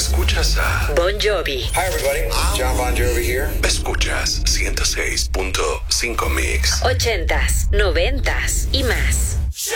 Escuchas a Bon Jovi. Hi everybody, John Bon Jovi here. Escuchas 106.5 Mix. 80s, 90s y más.